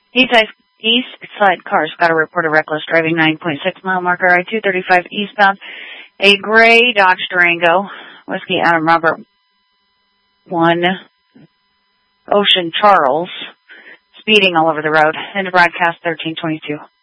East side cars got a report of reckless driving, 9.6 mile marker, I-235 eastbound. A gray Dodge Durango, Whiskey Adam Robert 1, Ocean Charles, speeding all over the road. End of broadcast 1322.